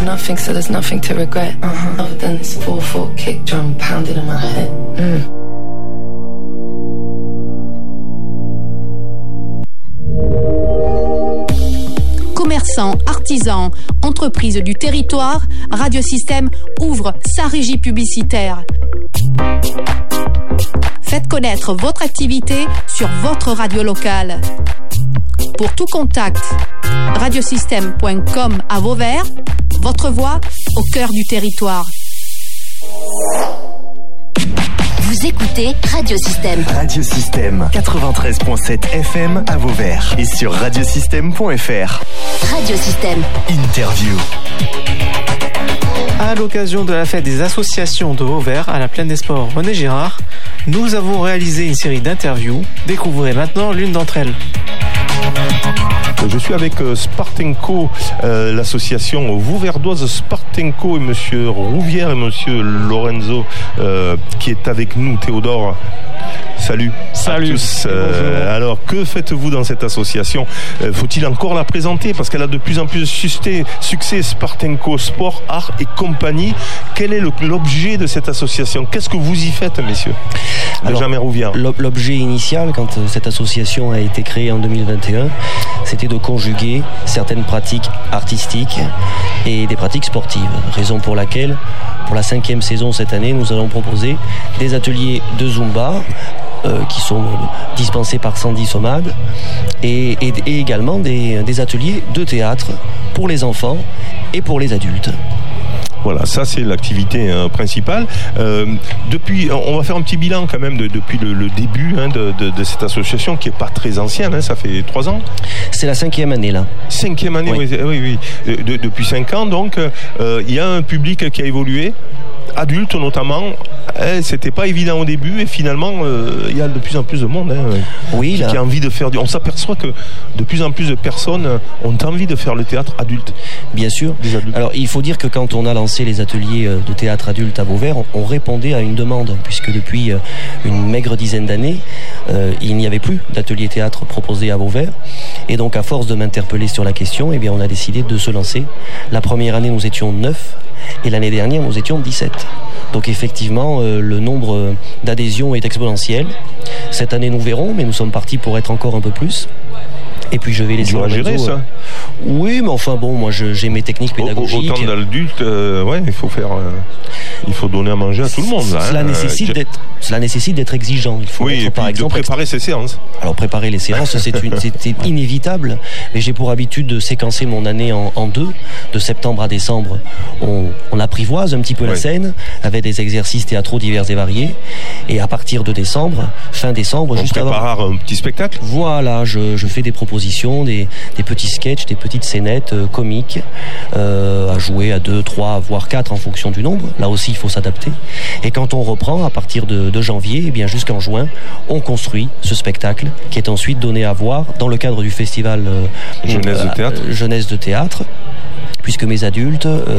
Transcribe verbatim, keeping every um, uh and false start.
nothing, so there's nothing to regret. Uh-huh. Other than this four four kick drum pounding in my head. Mm. Commerçants, artisans, entreprises du territoire, Radiosystème ouvre sa régie publicitaire. Faites connaître votre activité sur votre radio locale. Pour tout contact, radiosystème point com à Vauvert, votre voix au cœur du territoire. Vous écoutez Radiosystème. Radiosystème quatre-vingt-treize virgule sept F M à Vauvert et sur radiosystème point F R. Radiosystème. Interview. À l'occasion de la fête des associations de Vauvert à la Plaine des Sports René Girard, nous avons réalisé une série d'interviews. Découvrez maintenant l'une d'entre elles. Je suis avec Spartenko, euh, l'association vauverdoise Spartenko, et monsieur Rouvière et monsieur Lorenzo euh, qui est avec nous. Théodore, salut. Salut. À tous. Euh, alors, que faites-vous dans cette association ? euh, Faut-il encore la présenter parce qu'elle a de plus en plus de succès, succès Spartenko Sport, Art et Compagnie. Quel est le, l'objet de cette association ? Qu'est-ce que vous y faites, messieurs ? Benjamin Rouvière. L'objet initial, quand cette association a été créée en deux mille vingt et un, c'était de conjuguer certaines pratiques artistiques et des pratiques sportives. Raison pour laquelle, pour la cinquième saison cette année, nous allons proposer des ateliers de Zumba euh, qui sont dispensés par Sandy Somad et, et, et également des, des ateliers de théâtre pour les enfants et pour les adultes. Voilà, ça c'est l'activité hein, principale. Euh, depuis, on va faire un petit bilan quand même de, depuis le, le début hein, de, de, de cette association qui est pas très ancienne. Hein, ça fait trois ans. C'est la cinquième année là. Cinquième année, oui, oui, oui. oui. De, depuis cinq ans, donc il euh, y a un public qui a évolué, adultes notamment. Eh, c'était pas évident au début et finalement il euh, y a de plus en plus de monde hein, oui, qui, qui a envie de faire du... On s'aperçoit que de plus en plus de personnes ont envie de faire le théâtre adulte. Bien sûr. Alors il faut dire que quand on a lancé les ateliers de théâtre adulte à Vauvert, on, on répondait à une demande puisque depuis une maigre dizaine d'années euh, il n'y avait plus d'ateliers théâtre proposés à Vauvert et donc à force de m'interpeller sur la question, eh bien, on a décidé de se lancer. La première année nous étions neuf et l'année dernière nous étions dix-sept. Donc effectivement, euh, le nombre d'adhésions est exponentiel. Cette année, nous verrons, mais nous sommes partis pour être encore un peu plus. Et puis je vais laisser Lorenzo. gérer ça. Euh... Oui, mais enfin bon, moi je, j'ai mes techniques pédagogiques. Autant d'adultes, euh, ouais, il faut faire, euh, il faut donner à manger à tout le monde. Là, cela hein, nécessite euh, d'être, cela nécessite d'être exigeant. Il faut oui, être, et par puis exemple, de préparer ses séances. Alors préparer les séances, c'est, une, c'est, c'est inévitable. Mais j'ai pour habitude de séquencer mon année en, en deux, de septembre à décembre. On, on apprivoise un petit peu oui. la scène avec des exercices théâtraux divers et variés. Et à partir de décembre, fin décembre, on juste avant, prépare un petit spectacle. Voilà, je, je fais des propositions, des des petits sketchs, des petites scénettes euh, comiques euh, à jouer à deux, trois, voire quatre en fonction du nombre. Là aussi, il faut s'adapter. Et quand on reprend à partir de, de janvier, eh bien jusqu'en juin, on construit ce spectacle qui est ensuite donné à voir dans le cadre du festival euh, Jeunesse de théâtre. Euh, Jeunesse de théâtre. Puisque mes adultes, euh,